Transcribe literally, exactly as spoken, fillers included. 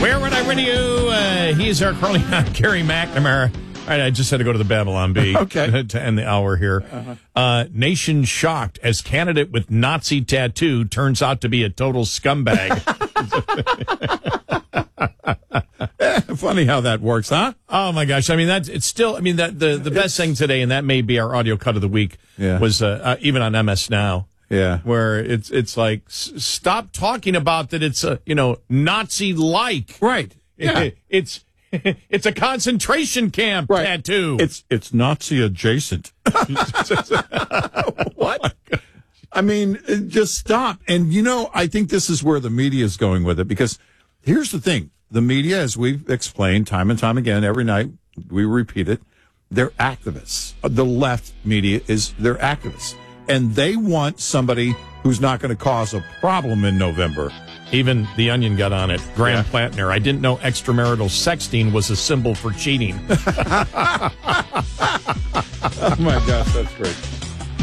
Where Would I Win You? Uh, he's our Carly, Gary McNamara. All right, I just had to go to the Babylon Bee okay. to end the hour here. Uh-huh. Uh, nation shocked as candidate with Nazi tattoo turns out to be a total scumbag. Funny how that works, huh? Oh my gosh! I mean, that's it's still. I mean, that the the best it's, thing today, and that may be our audio cut of the week, yeah. was uh, uh, even on M S Now. Yeah, where it's it's like s- stop talking about that. It's a you know Nazi like right. Yeah, it, it's. It's a concentration camp right. tattoo. It's it's Nazi adjacent. What? I mean, just stop. And, you know, I think this is where the media is going with it, because here's the thing. The media, as we've explained time and time again, every night we repeat it, they're activists. The left media is they're activists. And they want somebody who's not going to cause a problem in November. Even The Onion got on it. Graham yeah. Plattner. I didn't know extramarital sexting was a symbol for cheating. Oh, my gosh, that's great.